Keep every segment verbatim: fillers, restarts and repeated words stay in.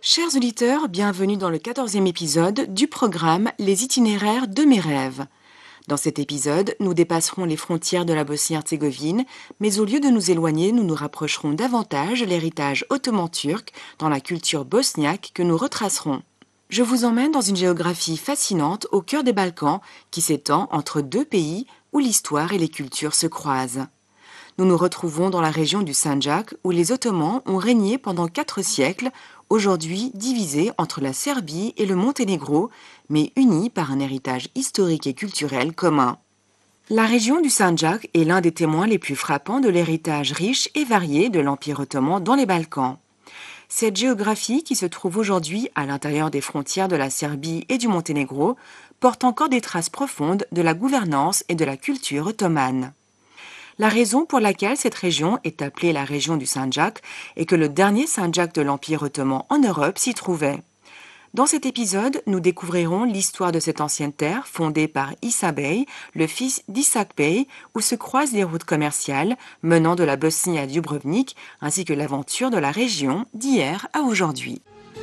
Chers auditeurs, bienvenue dans le quatorzième épisode du programme Les itinéraires de mes rêves. Dans cet épisode, nous dépasserons les frontières de la Bosnie-Herzégovine, mais au lieu de nous éloigner, nous nous rapprocherons davantage de l'héritage ottoman turc dans la culture bosniaque que nous retracerons. Je vous emmène dans une géographie fascinante au cœur des Balkans qui s'étend entre deux pays où l'histoire et les cultures se croisent. Nous nous retrouvons dans la région du Sandjak où les Ottomans ont régné pendant quatre siècles, aujourd'hui divisés entre la Serbie et le Monténégro, mais unis par un héritage historique et culturel commun. La région du Sandjak est l'un des témoins les plus frappants de l'héritage riche et varié de l'Empire ottoman dans les Balkans. Cette géographie, qui se trouve aujourd'hui à l'intérieur des frontières de la Serbie et du Monténégro, porte encore des traces profondes de la gouvernance et de la culture ottomane. La raison pour laquelle cette région est appelée la région du Sandjak est que le dernier Sandjak de l'Empire ottoman en Europe s'y trouvait. Dans cet épisode, nous découvrirons l'histoire de cette ancienne terre fondée par Issa Bey, le fils d'Ishak Bey, où se croisent les routes commerciales menant de la Bosnie à Dubrovnik, ainsi que l'aventure de la région d'hier à aujourd'hui.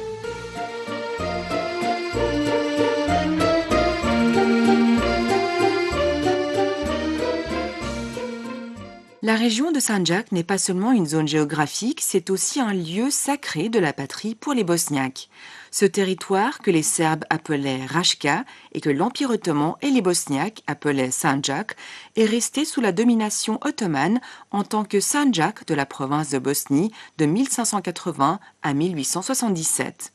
La région de Sandjak n'est pas seulement une zone géographique, c'est aussi un lieu sacré de la patrie pour les Bosniaques. Ce territoire que les Serbes appelaient Raška et que l'Empire ottoman et les Bosniaques appelaient Sandjak est resté sous la domination ottomane en tant que Sandjak de la province de Bosnie de mille cinq cent quatre-vingts à mille huit cent soixante-dix-sept.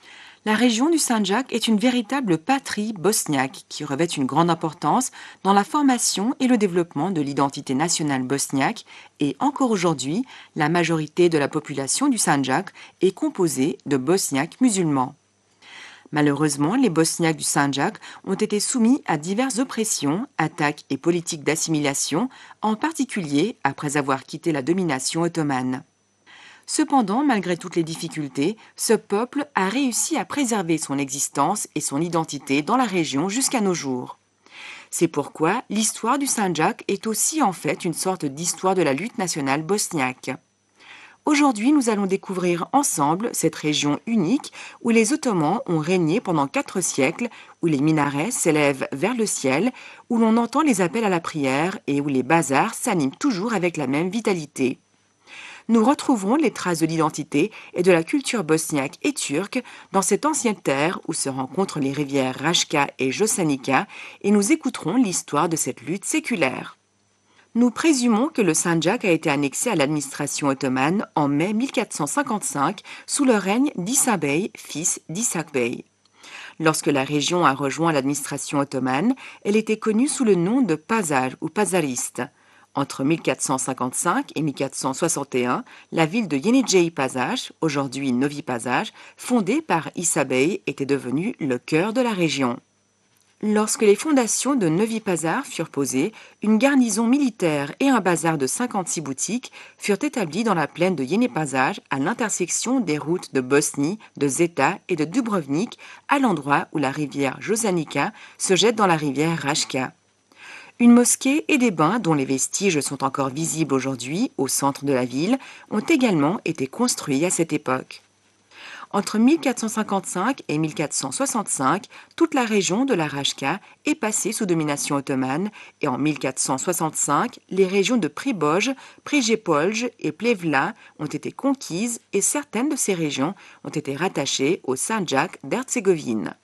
La région du Sandjak est une véritable patrie bosniaque qui revêt une grande importance dans la formation et le développement de l'identité nationale bosniaque et encore aujourd'hui, la majorité de la population du Sandjak est composée de Bosniaques musulmans. Malheureusement, les Bosniaques du Sandjak ont été soumis à diverses oppressions, attaques et politiques d'assimilation, en particulier après avoir quitté la domination ottomane. Cependant, malgré toutes les difficultés, ce peuple a réussi à préserver son existence et son identité dans la région jusqu'à nos jours. C'est pourquoi l'histoire du Sandjak est aussi en fait une sorte d'histoire de la lutte nationale bosniaque. Aujourd'hui, nous allons découvrir ensemble cette région unique où les Ottomans ont régné pendant quatre siècles, où les minarets s'élèvent vers le ciel, où l'on entend les appels à la prière et où les bazars s'animent toujours avec la même vitalité. Nous retrouverons les traces de l'identité et de la culture bosniaque et turque dans cette ancienne terre où se rencontrent les rivières Raška et Jošanica et nous écouterons l'histoire de cette lutte séculaire. Nous présumons que le Sandjak a été annexé à l'administration ottomane en mai mille quatre cent cinquante-cinq sous le règne d'Issa Bey, fils d'Ishak Bey. Lorsque la région a rejoint l'administration ottomane, elle était connue sous le nom de Pazar ou Pazariste. Entre mille quatre cent cinquante-cinq et mille quatre cent soixante et un, la ville de Jeníčej Pazaš, aujourd'hui Novi Pazar, fondée par Issa Bey, était devenue le cœur de la région. Lorsque les fondations de Novi Pazar furent posées, une garnison militaire et un bazar de cinquante-six boutiques furent établis dans la plaine de Jenípazar à l'intersection des routes de Bosnie, de Zeta et de Dubrovnik, à l'endroit où la rivière Jošanica se jette dans la rivière Raška. Une mosquée et des bains, dont les vestiges sont encore visibles aujourd'hui au centre de la ville, ont également été construits à cette époque. Entre mille quatre cent cinquante-cinq et mille quatre cent soixante-cinq, toute la région de la Raška est passée sous domination ottomane et en mille quatre cent soixante-cinq, les régions de Priboj, Prijepolje et Plevna ont été conquises et certaines de ces régions ont été rattachées au Sandjak d'Herzégovine.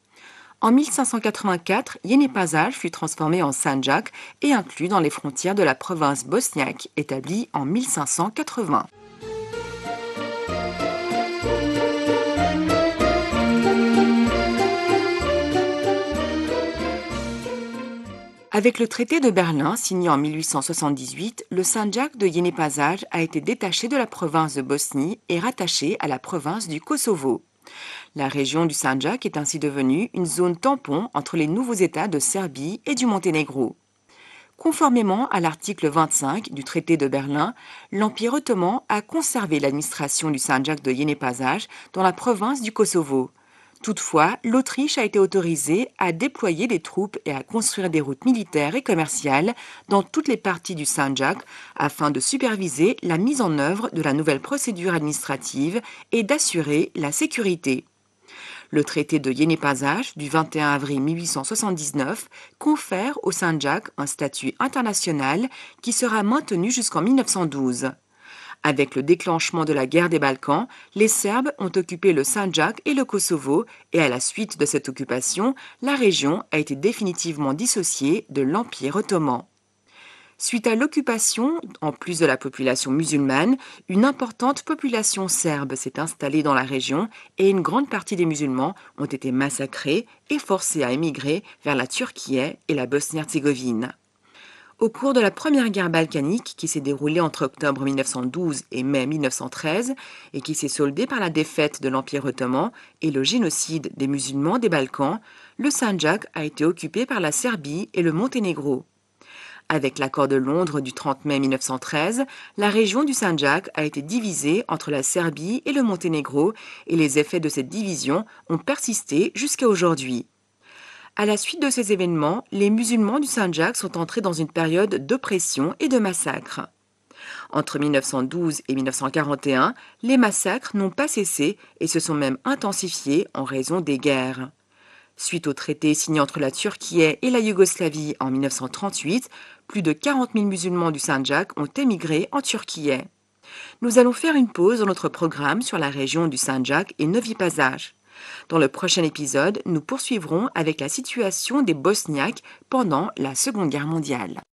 En mille cinq cent quatre-vingt-quatre, Jenípazar fut transformé en Sandjak et inclus dans les frontières de la province bosniaque établie en mille cinq cent quatre-vingts. Avec le traité de Berlin signé en mille huit cent soixante-dix-huit, le Sandjak de Jenípazar a été détaché de la province de Bosnie et rattaché à la province du Kosovo. La région du Sandjak est ainsi devenue une zone tampon entre les nouveaux États de Serbie et du Monténégro. Conformément à l'article vingt-cinq du traité de Berlin, l'Empire ottoman a conservé l'administration du Sandjak de Jenípazar dans la province du Kosovo. Toutefois, l'Autriche a été autorisée à déployer des troupes et à construire des routes militaires et commerciales dans toutes les parties du Sandjak afin de superviser la mise en œuvre de la nouvelle procédure administrative et d'assurer la sécurité. Le traité de Yenipazaj du vingt et un avril mille huit cent soixante-dix-neuf confère au Sandjak un statut international qui sera maintenu jusqu'en mille neuf cent douze. Avec le déclenchement de la guerre des Balkans, les Serbes ont occupé le Sandjak et le Kosovo et à la suite de cette occupation, la région a été définitivement dissociée de l'Empire ottoman. Suite à l'occupation, en plus de la population musulmane, une importante population serbe s'est installée dans la région et une grande partie des musulmans ont été massacrés et forcés à émigrer vers la Turquie et la Bosnie-Herzégovine. Au cours de la première guerre balkanique qui s'est déroulée entre octobre mille neuf cent douze et mai mille neuf cent treize et qui s'est soldée par la défaite de l'Empire ottoman et le génocide des musulmans des Balkans, le Sandjak a été occupé par la Serbie et le Monténégro. Avec l'accord de Londres du trente mai mille neuf cent treize, la région du Sandjak a été divisée entre la Serbie et le Monténégro et les effets de cette division ont persisté jusqu'à aujourd'hui. À la suite de ces événements, les musulmans du Sandjak sont entrés dans une période d'oppression et de massacres. Entre mille neuf cent douze et mille neuf cent quarante et un, les massacres n'ont pas cessé et se sont même intensifiés en raison des guerres. Suite au traité signé entre la Turquie et la Yougoslavie en mille neuf cent trente-huit, plus de quarante mille musulmans du Sandjak ont émigré en Turquie. Nous allons faire une pause dans notre programme sur la région du Sandjak et Novi Pazar. Dans le prochain épisode, nous poursuivrons avec la situation des Bosniaques pendant la Seconde Guerre mondiale.